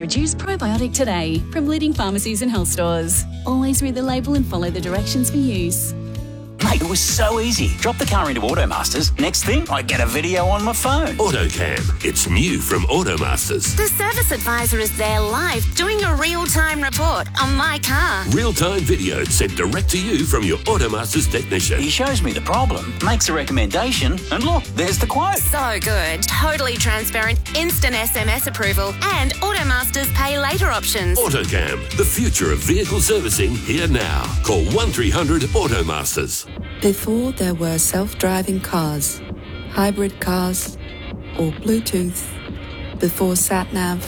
Juice Probiotic today from leading pharmacies and health stores. Always read the label and follow the directions for use. Mate, it was so easy. Drop the car into Automasters. Next thing, I get a video on my phone. AutoCam. It's new from Automasters. The service advisor is there live doing a real-time report on my car. Real-time video sent direct to you from your Automasters technician. He shows me the problem, makes a recommendation, and look, there's the quote. So good. Totally transparent, instant SMS approval, and Automasters pay later options. AutoCam. The future of vehicle servicing here now. Call 1300 Automasters. Before there were self-driving cars, hybrid cars, or Bluetooth, before sat-nav,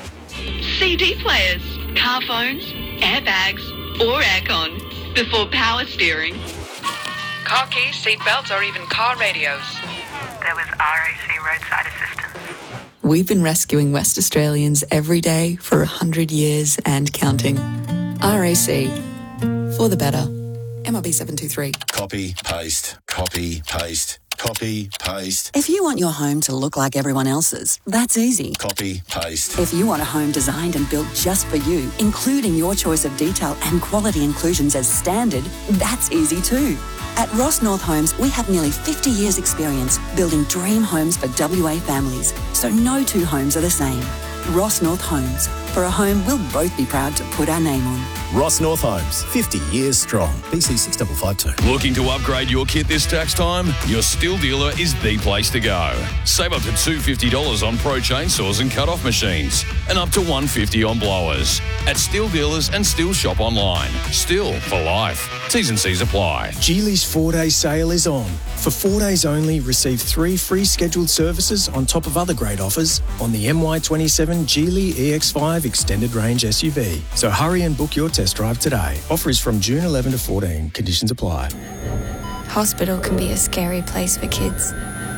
CD players, car phones, airbags, or aircon, before power steering, car keys, seat belts, or even car radios. There was RAC roadside assistance. we've been rescuing West Australians every day for 100 years and counting. RAC, for the better. MRB 723. Copy, paste, copy, paste, copy, paste. If you want your home to look like everyone else's, that's easy. Copy, paste. If you want a home designed and built just for you, including your choice of detail and quality inclusions as standard, that's easy too. At Ross North Homes, we have nearly 50 years' experience building dream homes for WA families, so no two homes are the same. Ross North Homes, for a home we'll both be proud to put our name on. Ross North Homes, 50 years strong. BC 6552. Looking to upgrade your kit this tax time? Your Stihl dealer is the place to go. Save up to $250 on Pro chainsaws and cut-off machines, and up to $150 on blowers. At Stihl dealers and Stihl shop online. Stihl for life. T's and C's apply. Geely's 4-day sale is on. For 4 days only, receive 3 free scheduled services on top of other great offers on the MY27 Geely EX5 Extended Range SUV. So hurry and book your test drive today. Offer is from June 11 to 14. Conditions apply. Hospital can be a scary place for kids.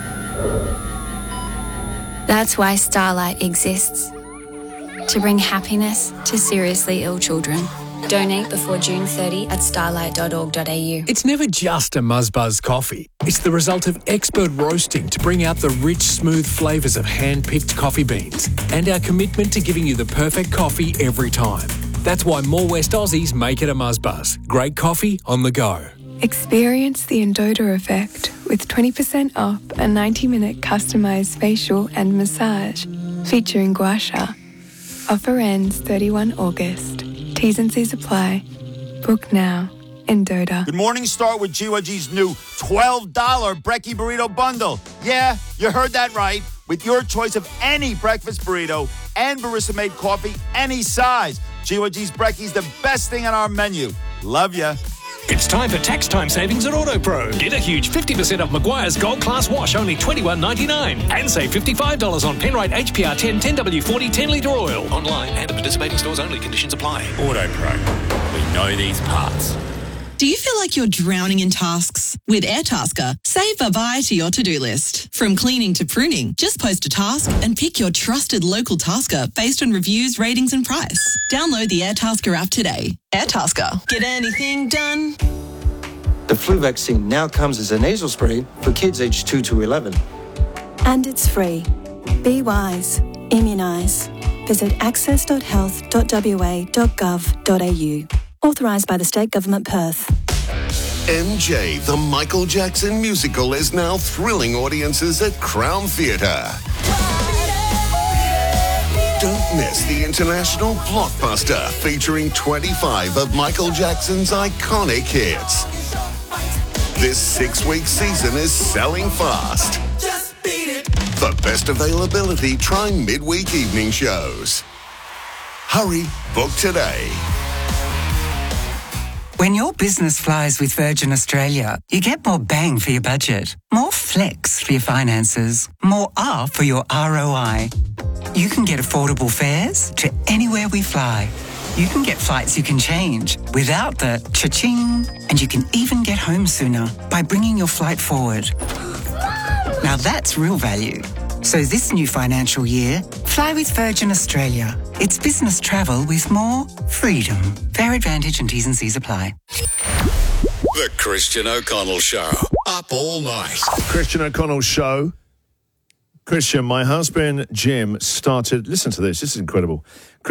That's why Starlight exists. To bring happiness to seriously ill children. Donate before June 30 at starlight.org.au. It's never just a Muzzbuzz coffee. It's the result of expert roasting to bring out the rich, smooth flavours of hand-picked coffee beans and our commitment to giving you the perfect coffee every time. That's why more West Aussies make it a Muzzbuzz. Great coffee on the go. Experience the Endota effect with 20% off a 90-minute customised facial and massage featuring gua sha. Offer ends 31 August. T's and C's apply. Book now. Endota. Good morning. Start with GYG's new $12 Brekkie Burrito Bundle. Yeah, you heard that right. With your choice of any breakfast burrito and barista-made coffee, any size. GYG's Brekkie's the best thing on our menu. Love ya. It's time for tax time savings at AutoPro. Get a huge 50% off Maguire's Gold Class Wash, only $21.99. And save $55 on Penrite HPR 10 10W40 10-litre oil. Online and at participating stores only. Conditions apply. AutoPro. We know these parts. Do you feel like you're drowning in tasks? With Airtasker, save bye-bye to your to-do list. From cleaning to pruning, just post a task and pick your trusted local tasker based on reviews, ratings and price. Download the Airtasker app today. Airtasker. Get anything done? The flu vaccine now comes as a nasal spray for kids aged 2 to 11. And it's free. Be wise. Immunise. Visit access.health.wa.gov.au. Authorised by the State Government Perth. MJ, the Michael Jackson musical, is now thrilling audiences at Crown Theatre. Don't miss the international blockbuster featuring 25 of Michael Jackson's iconic hits. This 6-week season is selling fast. For best availability, try midweek evening shows. Hurry, book today. When your business flies with Virgin Australia, you get more bang for your budget, more flex for your finances, more R for your ROI. You can get affordable fares to anywhere we fly. You can get flights you can change without the cha-ching, and you can even get home sooner by bringing your flight forward. Now that's real value. So this new financial year, fly with Virgin Australia. It's business travel with more freedom. Fare advantage and T's and C's apply. The Christian O'Connell Show. Up all night. Christian O'Connell Show. Christian, my husband Jim started, listen to this is incredible.